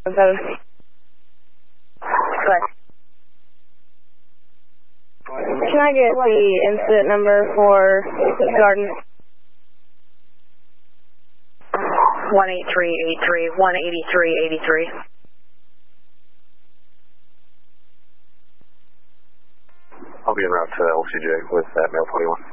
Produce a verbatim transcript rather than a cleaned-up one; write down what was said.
seven. Correct. Can I get the incident number for Garden? one eight three eight three, one eighty-three eighty-three. I'll be en route to L C J with that male twenty-one.